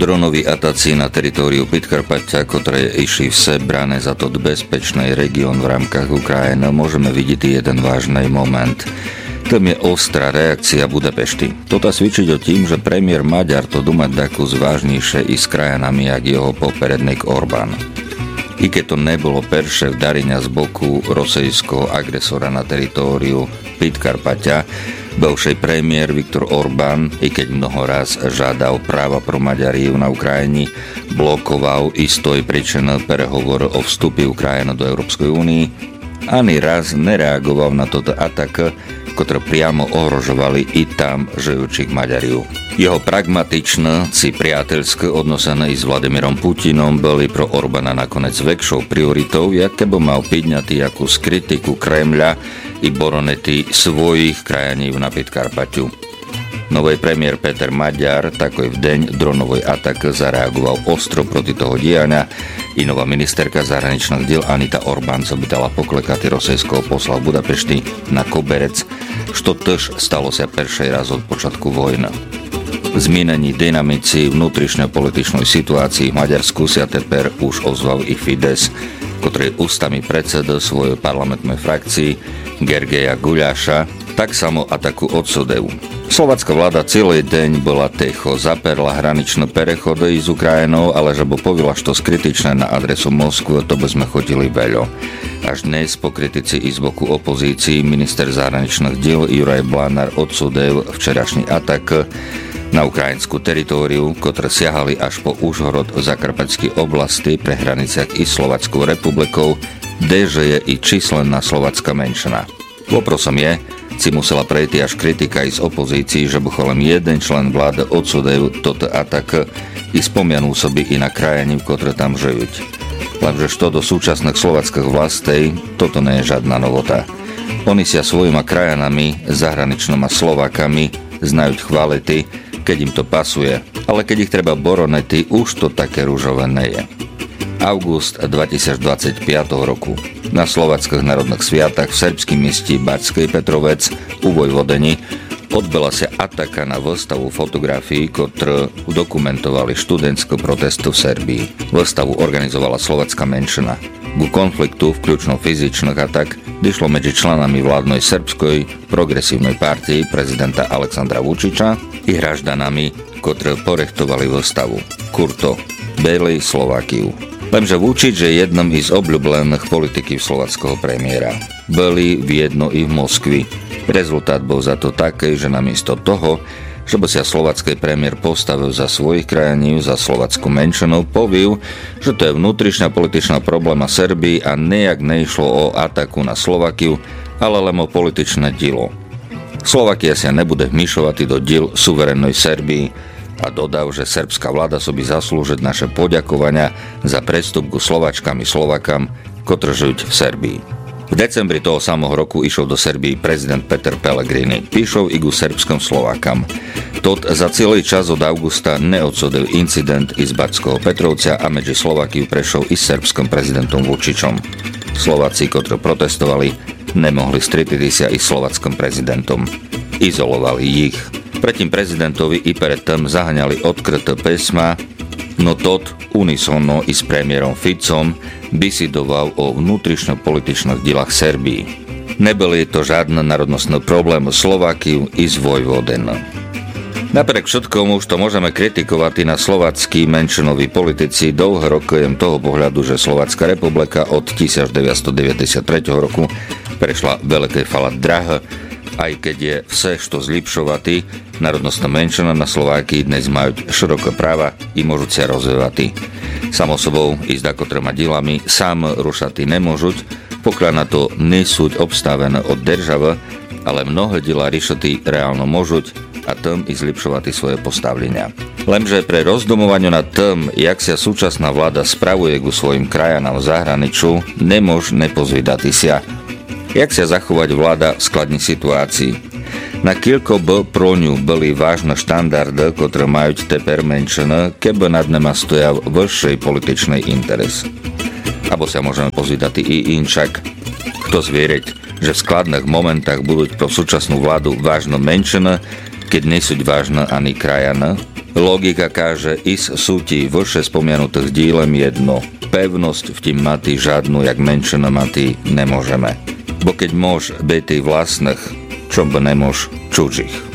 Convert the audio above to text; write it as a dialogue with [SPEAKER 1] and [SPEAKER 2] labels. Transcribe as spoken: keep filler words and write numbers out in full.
[SPEAKER 1] dronoví ataci na teritóriu Podkarpatia, ktoré išli vse brané za to bezpečný región v rámkach Ukrajiny, môžeme vidieť jeden vážny moment. Tam je ostrá reakcia Budapešti. Toto svedčiť o tým, že premiér Maďar to dumať takú zvážnejšie i s krajinami, jak jeho poperedník Orbán. I keď to nebolo perše vdarenia z boku rosejského agresora na teritóriu Podkarpatia, bivší premiér Viktor Orbán, i keď mnoho raz žiadal práva pro Maďarov na Ukrajini, blokoval istoj príčin prehovor o vstupe Ukrajiny do Európskej únie, ani raz nereagoval na toto atak, ktoré priamo ohrožovali i tam žijúcich Maďarov. Jeho pragmatičné si priateľské odnosenie s Vladimírom Putinom boli pro Orbána nakoniec väčšou prioritou, jak keby mal pidňatý jakús kritiku Kremľa i boronety svojich krajanív na Podkarpatiu. Nový premiér Peter Maďar takoj v deň dronovej atak zareagoval ostro proti toho diania i nová ministerka zahraničných diel Anita Orbán sa by dala poklekať rosejského posla v Budapešti na koberec, što tež stalo sa peršej raz od počiatku vojny. Zmenení dynamici vnútrišnej političnej situácii v Maďarsku sa teper už ozval i Fides, ktorý ústami predseda svojej parlamentnej frakcii Gergeja Guľáša tak samo ataku odsudev. Slovacká vláda celý deň bola ticho, zaperla hraničné prechody s Ukrajinou, ale že bo povila, što skritičné na adresu Moskvy, to by sme chodili veľo. Až dnes po kritici i z boku opozícii minister zahraničných diel Juraj Blanár odsudev včerašný atak na ukrajinskú teritóriu, ktoré siahali až po Užhorod v Zakarpatskej oblasti pre hraniciach i Slovackou republikou, kdeže je i číslenná slovacká menšina. Voprosom je, si musela prejти až kritika i z opozícií, že by len jeden člen vlády odsudil toto atak i spomianul soby i na krajiny, ktoré tam žijú. Lenže što do súčasných slovackých vlastej, toto nie je žiadna novota. Oni sa svojima krajanami, zahraničnými Slovákami, znajú chválity, keď im to pasuje, ale keď ich treba boronety, už to také ružové nie je. August dvetisícdvadsaťpäť roku. Na slovackých národných sviatach v serbském meste Bačskej Petrovec u Vojvodeni odbila sa ataka na výstavu fotografií, ktoré dokumentovali študentské protesty v Serbii. Výstavu organizovala slovacká menšina. Ku konfliktu, vključno fyzičných atak, došlo medzi členami vládnej srbskej progresívnej partii prezidenta Aleksandra Vučiča i hraždanami, ktoré porechtovali výstavu. Kurto, Beli, Slovakiu. Lenže Vučič je jednom z obľúbených politikov slovackého premiéra. Boli v jedno i v Moskvi. Rezultát bol za to taký, že namiesto toho, že by sa slovacký premiér postavil za svojich krajanív, za slovackú menšinu, povil, že to je vnútrišná političná probléma Serbii a nejak neišlo o ataku na Slovakiu, ale len o političné dielo. Slovakia sa nebude vmišovať do diel suverénnej Serbii, a dodal, že srbská vláda sobí zaslúžiť naše poďakovania za prestup ku Slovačkám i Slovakám, ktorí žijú v Serbii. V decembri toho samého roku išiel do Serbii prezident Peter Pellegrini. Píšol i ku srbským Slovákam. Tot za celý čas od augusta neodsudil incident i z Bačského Petrovca a medzi Slovakiu prešiel i s srbským prezidentom Vučičom. Slováci, ktorí protestovali, nemohli stretiť sa i s slovackým prezidentom. Izolovali ich. Predtým prezidentovi i predtým zaháňali odkryté písma, no tot unisono i s premiérom Ficom bisidoval o vnútrišno-političných dielach Serbii. Neboli to žiadne národnostné problémy Slovakiu i z Vojvodin. Napriek všetkomu už to môžeme kritikovať i na slováckí menšinoví politici. Dlho rokujem toho pohľadu, že Slovenská republika od devätnásťstodeväťdesiattri roku prešla veľké falat drah, aj keď je vse, što zlepšovatý, národnostná menšina na Slovákii dnes majú široké práva i môžu sa rozvíjať. Samo sobou i s dakotrema dielami sám rušatý nemôžu, pokiaľ na to nesú obstavené od država, ale mnohé diela riešatý reálno môžu a tým i zlepšovatý svoje postavlenia. Lenže pre rozdomovaniu nad tým, jak sa súčasná vláda spravuje ku svojim krajanám v zahraniču, nemôž nepozvídať sa. Jak sa zachovať vláda v skladnej situácii? Na kiľko by pro ňu boli vážne štandardy, ktoré majú teper menšiny, keby nad nema stojal vyšší političný interes. Abo sa môžeme pozvídať i inčak. Kto zvieriť, že v skladných momentách budú pro súčasnú vládu vážne menšiny, keď nesú vážne ani krajany? Logika káže, is sú ti vrše spomenutých dílem jedno. Pevnosť v tím matý žádnu, jak menšina matý, nemôžeme. Bo keď môž byť vlastných, čo by nemôž čužích.